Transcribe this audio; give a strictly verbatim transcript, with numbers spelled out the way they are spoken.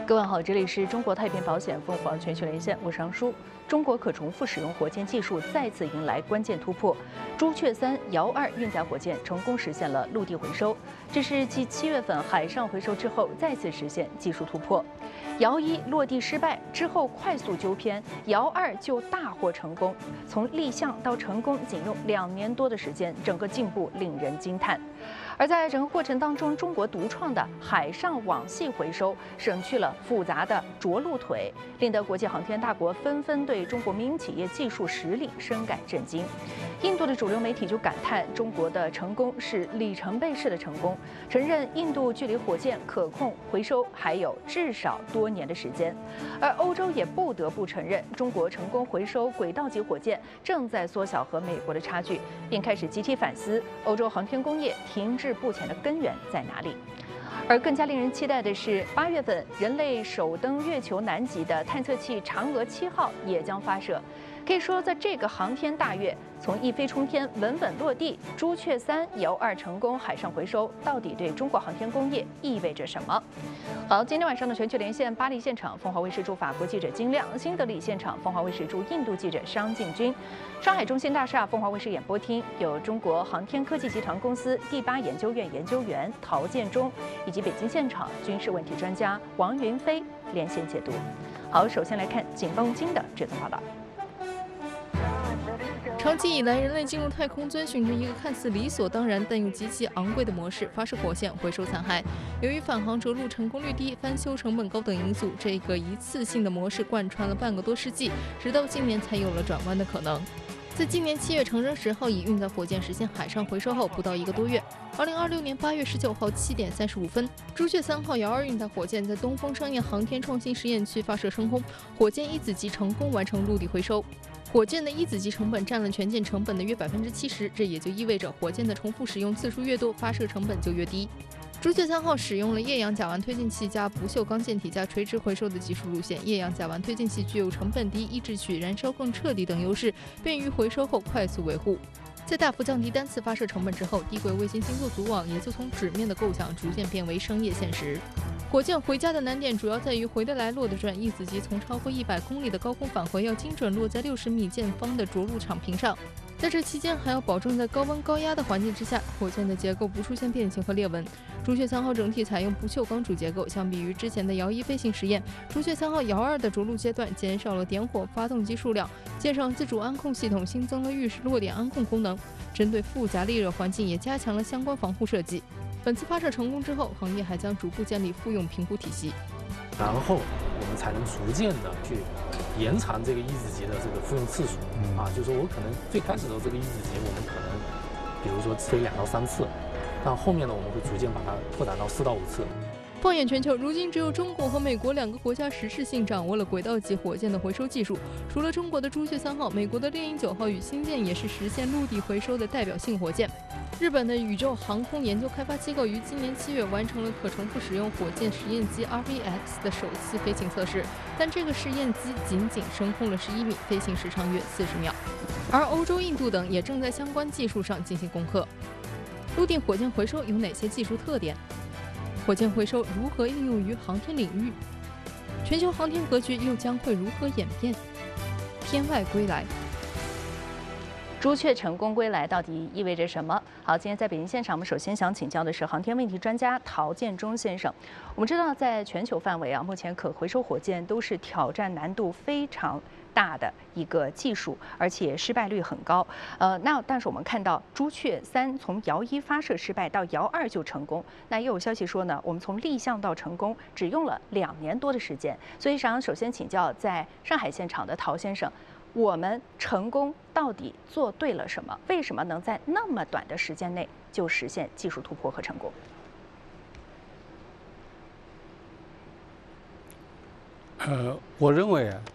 各位好，这里是中国太平保险凤凰全球连线，我是杨舒。中国可重复使用火箭技术再次迎来关键突破，朱雀三遥二运载火箭成功实现了陆地回收，这是继七月份海上回收之后再次实现技术突破。遥一落地失败之后快速纠偏，遥二就大获成功，从立项到成功仅用两年多的时间，整个进步令人惊叹。而在整个过程当中，中国独创的海上网系回收省去了复杂的着陆腿，令得国际航天大国纷纷对中国民营企业技术实力深感震惊。印度的主流媒体就感叹，中国的成功是里程碑式的成功，承认印度距离火箭可控回收还有至少多年的时间。而欧洲也不得不承认，中国成功回收轨道级火箭正在缩小和美国的差距，并开始集体反思欧洲航天工业停滞不前的根源在哪里。而更加令人期待的是，八月份人类首登月球南极的探测器嫦娥七号也将发射。可以说，在这个航天大月，从一飞冲天稳稳落地，朱雀三遥二成功海上回收，到底对中国航天工业意味着什么？好，今天晚上的全球连线，巴黎现场，凤凰卫视驻法国记者金亮；新德里现场，凤凰卫视驻印度记者商进军；上海中心大厦，凤凰卫视演播厅有中国航天科技集团公司第八研究院研究员陶建中，以及北京现场军事问题专家王云飞连线解读。好，首先来看紧绷金的这则报道。 长期以来，人类进入太空遵循着一个看似理所当然但又极其昂贵的模式：发射火箭回收残骸。由于返航着陆成功率低、翻修成本高等因素，这个一次性的模式贯穿了半个多世纪，直到今年才有了转弯的可能。自今年七月长征十号乙运载火箭实现海上回收后，不到一个多月，二零二六年八月十九号七点三十五分，朱雀三号遥二运载火箭在东风商业航天创新实验区发射升空，火箭一子级成功完成陆地回收。火箭的一子级成本占了全舰成本的约百分之七十，这也就意味着火箭的重复使用次数越多，发射成本就越低。朱雀三号使用了液氧甲烷推进器加不锈钢舰体加垂直回收的技术路线，液氧甲烷推进器具有成本低、抑制取燃烧更彻底等优势，便于回收后快速维护。在大幅降低单次发射成本之后，低轨卫星星座组网也就从纸面的构想逐渐变为商业现实。火箭回家的难点主要在于回得来落得转，一子级从超过一百公里的高空返回要精准落在六十米见方的着陆场屏上，在这期间还要保证在高温高压的环境之下，火箭的结构不出现变形和裂纹。朱雀三号整体采用不锈钢主结构，相比于之前的遥一飞行实验，朱雀三号遥二的着陆阶段减少了点火发动机数量，舰上自主安控系统新增了预示落点安控功能，针对复杂烈热环境也加强了相关防护设计。本次发射成功之后，行业还将逐步建立复用评估体系， 然后我们才能逐渐的去延长这个一子级的这个复用次数。嗯、啊，就是说我可能最开始的这个一子级，我们可能比如说飞两到三次，但后面呢，我们会逐渐把它拓展到四到五次。 放眼全球，如今只有中国和美国两个国家实质性掌握了轨道级火箭的回收技术。除了中国的朱雀三号，美国的猎鹰九号与星舰也是实现陆地回收的代表性火箭。日本的宇宙航空研究开发机构于今年七月完成了可重复使用火箭实验机 R V X 的首次飞行测试，但这个试验机仅仅升空了十一米，飞行时长约四十秒。而欧洲、印度等也正在相关技术上进行攻克。陆地火箭回收有哪些技术特点？火箭回收如何应用于航天领域？全球航天格局又将会如何演变？天外归来， 朱雀成功归来到底意味着什么？好，今天在北京现场，我们首先想请教的是航天问题专家陶建中先生。我们知道，在全球范围啊，目前可回收火箭都是挑战难度非常大的一个技术，而且失败率很高。呃，那但是我们看到朱雀三从遥一发射失败到遥二就成功，那也有消息说呢，我们从立项到成功只用了两年多的时间。所以想首先请教在上海现场的陶先生，我们成功到底做对了什么？为什么能在那么短的时间内就实现技术突破和成功？ 呃，我认为啊，